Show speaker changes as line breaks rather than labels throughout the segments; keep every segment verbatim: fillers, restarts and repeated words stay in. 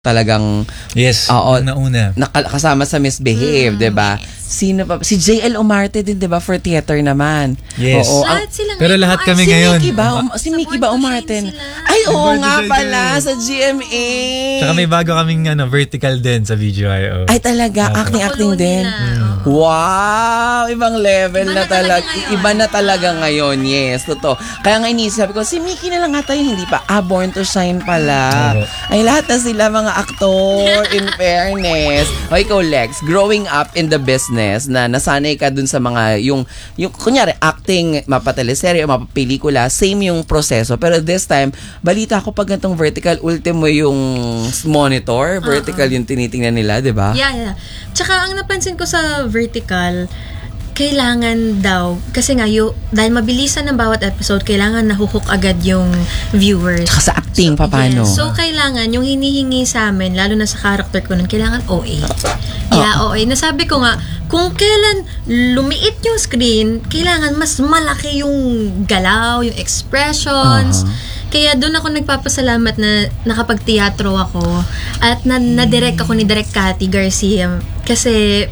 talagang
yes,
oo,
nauna.
Nakasama sa Misbehave, mm, 'di ba? Sino pa? Si J L Umarte din, 'di ba? For theater naman.
Yes.
Oo,
lahat sila
pero lahat kami
si
ngayon.
Mickey ba? Um, si Mickey ba Umarte? Ay, oo nga pala sa G M A.
Tsaka may bago kaming ano, vertical din sa V G I O.
Ay talaga,
okay.
acting-acting din.
Mm.
Wow, ibang level
Iba
na,
na talaga
talaga.
ngayon.
Iba na talaga ngayon. Yes, totoo. Kaya nga inisip ko, si Mickey na lang ata yung hindi pa. Ah, Born to Shine pala.
Oo.
Ay, lahat na sila mga aktor, in fairness. O ikaw, Lex, growing up in the business na nasanay ka dun sa mga, yung, yung kunyari, acting, mapateleserye, mapapelikula, same yung proseso. Pero this time, balita ko pag ganitong vertical, ultimo yung monitor, vertical uh-uh. yung tinitingnan nila, di ba?
Yeah, yeah. Tsaka ang napansin ko sa vertical, kailangan daw, kasi nga, yung, dahil mabilisan ng bawat episode, kailangan nahuhook agad yung viewers.
Tsaka sa acting, so, paano?
Yes. So, kailangan, yung hinihingi sa amin, lalo na sa character ko nun, kailangan O A. Yeah, O A. Nasabi ko nga, kung kailan lumiit yung screen, kailangan mas malaki yung galaw, yung expressions. Uh-huh. Kaya doon ako nagpapasalamat na nakapag-teatro ako at na, na-direct ako ni Direk Cathy Garcia. Kasi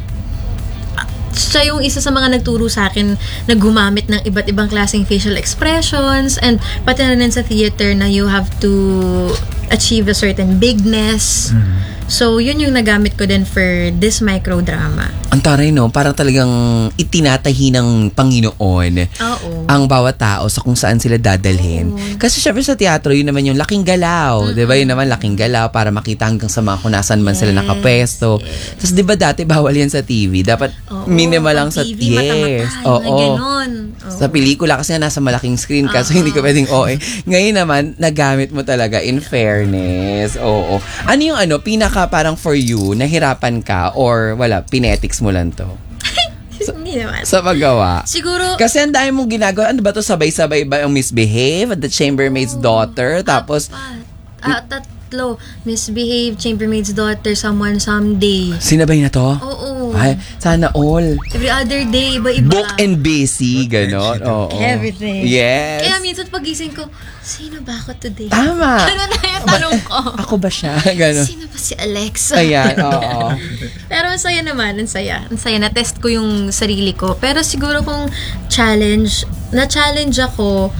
siya yung isa sa mga nagturo sa akin na gumamit ng iba't ibang klaseng facial expressions and pati na rin sa theater na you have to achieve a certain bigness. Mm-hmm. So, yun yung nagamit ko din for this microdrama.
Ang taray, no? Parang talagang itinatahi ng Panginoon
Oo.
ang bawat tao sa kung saan sila dadalhin. Oo. Kasi syempre sa teatro, yun naman yung laking galaw. Mm-hmm. Diba? Yun naman, laking galaw para makita hanggang sa mga kung nasan man yes. sila nakapwesto. Yes. Tapos diba dati, bawal yan sa T V. Dapat Oo. minimal lang sa
T V. Yes.
Oo.
Ganon.
Sa pelikula kasi nasa malaking screen ka, so hindi ka pwedeng O A. Ngayon naman, nagamit mo talaga in fairness. Oo. Ano yung ano, pinaka parang for you, nahirapan ka or wala, pinetics mo lang to?
Sa, hindi naman.
Sa paggawa?
Siguro.
Kasi ang dami mong ginagawa. Ano ba to? Sabay-sabay ba yung Misbehave, The Chambermaid's oh, Daughter, tapos...
Ah, tatlo. Misbehave, Chambermaid's Daughter, Someone Someday.
Sinabay na to?
Oo.
Ay, sana all.
Every other day, iba-iba.
Book and busy, gano'n. Oo.
Everything.
Yes.
Kaya minsan pagising ko, sino ba ako today?
Tama.
Ganun na yung tanong ko.
Ako ba siya? Gano'n.
Sino ba si Alex?
Ayan, oo.
Pero ang saya naman, ang saya. Ang saya, na-test ko yung sarili ko. Pero siguro kung challenge, na-challenge ako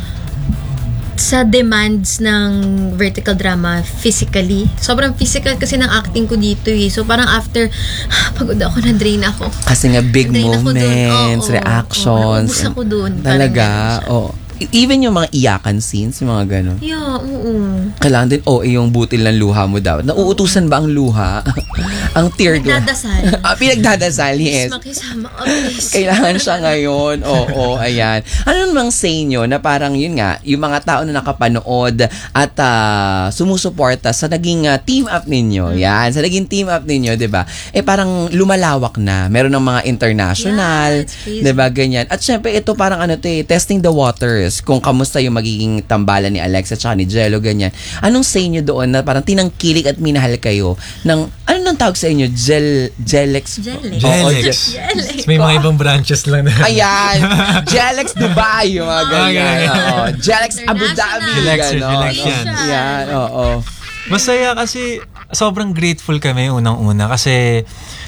sa demands ng vertical drama physically. Sobrang physical kasi ng acting ko dito eh. So parang after, pagod ako, na-drain ako.
Kasi nga big
na-drain
movements,
oh, oh,
reactions.
Oh, ako dun.
Talaga, oo. Oh. Even yung mga iyakan scenes, yung mga gano'n.
Yeah, oo.
Kailangan din, oo, oh, yung butil ng luha mo daw. Nauutusan ba ang luha? Ang tear glass.
Pinagdadasal.
ah, pinagdadasal, yes.
Makisama ka, please.
Kailangan siya ngayon. Oo, oh, oh, ayan. Ano namang say nyo na parang yun nga, yung mga tao na nakapanood at uh, sumusuporta sa naging uh, team up ninyo. Mm. Yan, sa naging team up ninyo, di ba? Eh parang lumalawak na. Meron ng mga international,
yeah,
di ba, ganyan. At syempre, ito parang ano to eh, testing the waters. Kung kamusta yung magiging tambalan ni Alexa at ni Jello, ganyan. Anong say nyo doon na parang tinangkilik at minahal kayo ng, ano nang tawag sa inyo? Gel, Gelex?
Gelex.
Oo, Gelex.
Gelex.
May mga ibang branches lang na.
Ayan. Gelex Dubai, yung mga ganyan. Oo. Gelex Abu Dhabi.
Gelex,
Gelex
yan.
Yan, oo.
Masaya kasi sobrang grateful kami unang-una kasi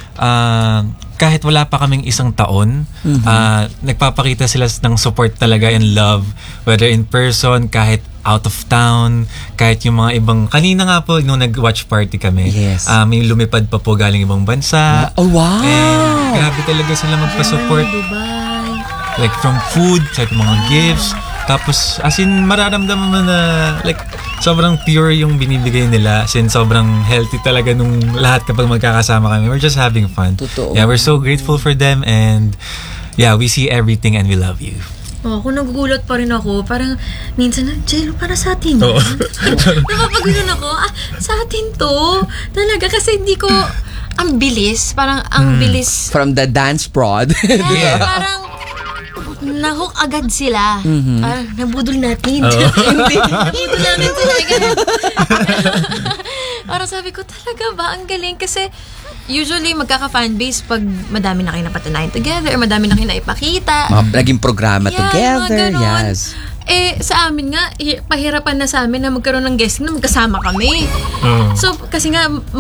uh, kahit wala pa kaming isang taon, mm-hmm. uh, nagpapakita sila ng support talaga and love, whether in person, kahit out of town, kahit yung mga ibang, kanina nga po, nung nag-watch party kami,
yes.
uh, may lumipad pa po galing ibang bansa.
Oh, wow!
And grabe talaga sila magpa-support.
Dubai.
Like from food, like mga gifts, tapos as in mararamdaman mo na like sobrang pure yung binibigay nila, as in sobrang healthy talaga nung lahat kapag magkakasama kami. We're just having fun.
Totoo.
Yeah, we're so grateful for them and yeah, we see everything and we love you.
Oh, kung nagugulat pa rin ako, parang minsan na, Jello, para sa atin.
Oo.
Napapagulan ako, ah, sa atin to. Talaga, kasi hindi ko, ang bilis, parang ang bilis.
From the dance prod.
Yeah, yeah. Parang, nahook agad sila.
Mm-hmm.
Parang, nabudol natin.
Oh.
Hindi, nabudol namin sila. Parang sabi ko, talaga ba? Ang galing. Kasi, usually, magkaka-fanbase pag madami na kayo napatunayan together or madami na kayo naipakita.
Mga naging programa
yeah,
together. Yes.
Eh, sa amin nga, hi- pahirapan na sa amin na magkaroon ng guesting na magkasama kami.
Oo.
So, kasi nga,